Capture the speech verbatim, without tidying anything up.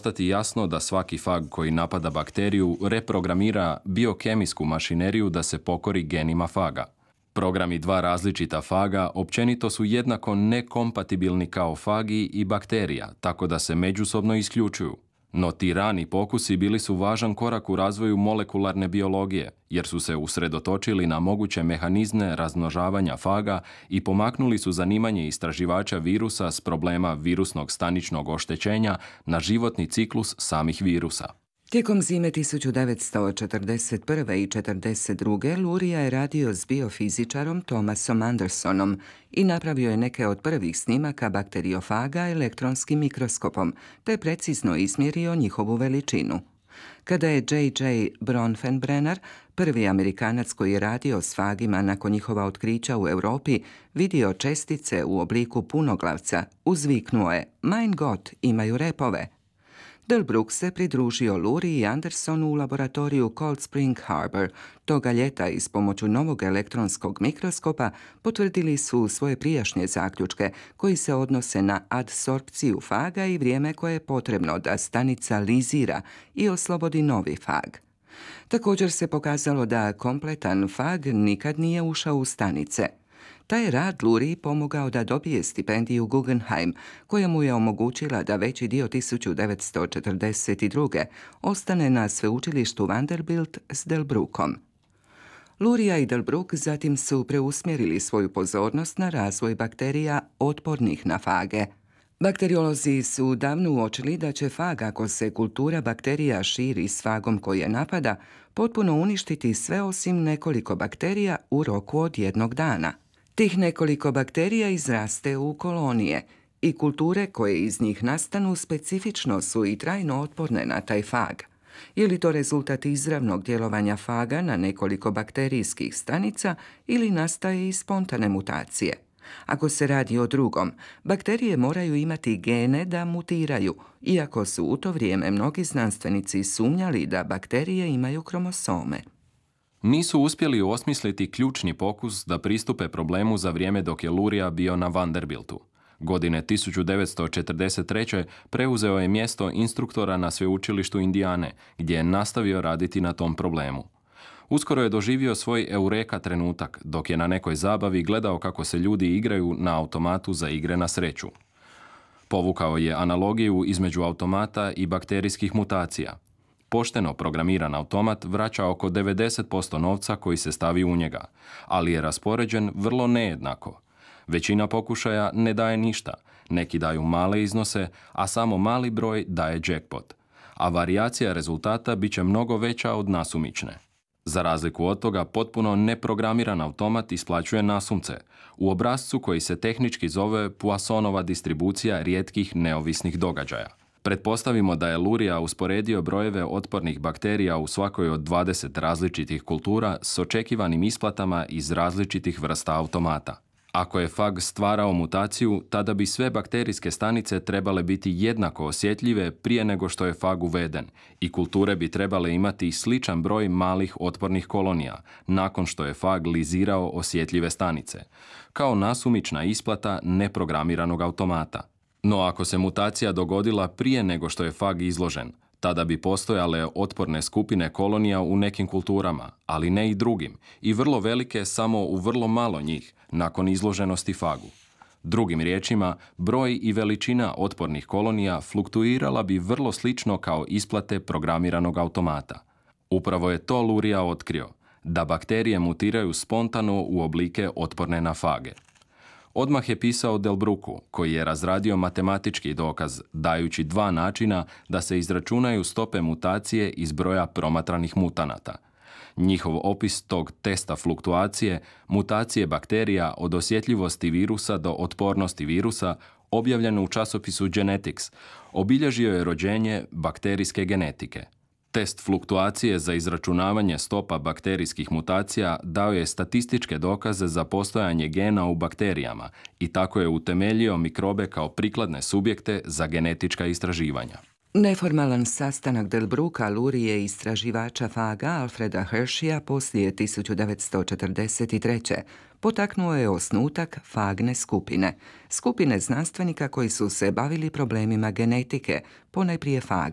postati jasno da svaki fag koji napada bakteriju reprogramira biokemijsku mašineriju da se pokori genima faga. Programi dva različita faga općenito su jednako nekompatibilni kao fagi i bakterija, tako da se međusobno isključuju. No ti rani pokusi bili su važan korak u razvoju molekularne biologije, jer su se usredotočili na moguće mehanizme razmnožavanja faga i pomaknuli su zanimanje istraživača virusa s problema virusnog staničnog oštećenja na životni ciklus samih virusa. Tijekom zime tisuću devetsto četrdeset prve i četrdeset druge. Luria je radio s biofizičarom Thomasom Andersonom i napravio je neke od prvih snimaka bakteriofaga elektronskim mikroskopom, te precizno izmjerio njihovu veličinu. Kada je J J Bronfenbrenner, prvi Amerikanac koji je radio s fagima nakon njihova otkrića u Europi, vidio čestice u obliku punoglavca, uzviknuo je: "Mein Gott, imaju repove!" Delbruck se pridružio Lurii i Andersonu u laboratoriju Cold Spring Harbor. Toga ljeta i s pomoću novog elektronskog mikroskopa potvrdili su svoje prijašnje zaključke koji se odnose na adsorpciju faga i vrijeme koje je potrebno da stanica lizira i oslobodi novi fag. Također se pokazalo da kompletan fag nikad nije ušao u stanice. Taj je rad Lurii pomogao da dobije stipendiju Guggenheim, koja mu je omogućila da veći dio tisuću devetsto četrdeset druge. ostane na sveučilištu Vanderbilt s Delbruckom. Luria i Delbruck zatim su preusmjerili svoju pozornost na razvoj bakterija otpornih na fage. Bakteriolozi su davno uočili da će fag, ako se kultura bakterija širi s fagom koji je napada, potpuno uništiti sve osim nekoliko bakterija u roku od jednog dana. Tih nekoliko bakterija izraste u kolonije i kulture koje iz njih nastanu specifično su i trajno otporne na taj fag. Je li to rezultat izravnog djelovanja faga na nekoliko bakterijskih stanica ili nastaje iz spontane mutacije? Ako se radi o drugom, bakterije moraju imati gene da mutiraju, iako su u to vrijeme mnogi znanstvenici sumnjali da bakterije imaju kromosome. Nisu uspjeli osmisliti ključni pokus da pristupe problemu za vrijeme dok je Luria bio na Vanderbiltu. Godine tisuću devetsto četrdeset treće. preuzeo je mjesto instruktora na sveučilištu Indijane, gdje je nastavio raditi na tom problemu. Uskoro je doživio svoj eureka trenutak, dok je na nekoj zabavi gledao kako se ljudi igraju na automatu za igre na sreću. Povukao je analogiju između automata i bakterijskih mutacija. Pošteno programiran automat vraća oko devedeset posto novca koji se stavi u njega, ali je raspoređen vrlo nejednako. Većina pokušaja ne daje ništa, neki daju male iznose, a samo mali broj daje jackpot, a varijacija rezultata bit će mnogo veća od nasumične. Za razliku od toga, potpuno neprogramiran automat isplaćuje nasumce, u obrascu koji se tehnički zove Poissonova distribucija rijetkih neovisnih događaja. Pretpostavimo da je Luria usporedio brojeve otpornih bakterija u svakoj od dvadeset različitih kultura s očekivanim isplatama iz različitih vrsta automata. Ako je fag stvarao mutaciju, tada bi sve bakterijske stanice trebale biti jednako osjetljive prije nego što je fag uveden i kulture bi trebale imati sličan broj malih otpornih kolonija nakon što je fag lizirao osjetljive stanice, kao nasumična isplata neprogramiranog automata. No ako se mutacija dogodila prije nego što je fag izložen, tada bi postojale otporne skupine kolonija u nekim kulturama, ali ne i drugim, i vrlo velike samo u vrlo malo njih, nakon izloženosti fagu. Drugim riječima, broj i veličina otpornih kolonija fluktuirala bi vrlo slično kao isplate programiranog automata. Upravo je to Luria otkrio, da bakterije mutiraju spontano u oblike otporne na fage. Odmah je pisao Delbrucku, koji je razradio matematički dokaz, dajući dva načina da se izračunaju stope mutacije iz broja promatranih mutanata. Njihov opis tog testa fluktuacije, mutacije bakterija od osjetljivosti virusa do otpornosti virusa, objavljeno u časopisu Genetics, obilježio je rođenje bakterijske genetike. Test fluktuacije za izračunavanje stopa bakterijskih mutacija dao je statističke dokaze za postojanje gena u bakterijama i tako je utemeljio mikrobe kao prikladne subjekte za genetička istraživanja. Neformalan sastanak Delbrucka, Lurije i istraživača faga Alfreda Hershija poslije tisuću devetsto četrdeset treće. potaknuo je osnutak fagne skupine, skupine znanstvenika koji su se bavili problemima genetike, ponajprije faga.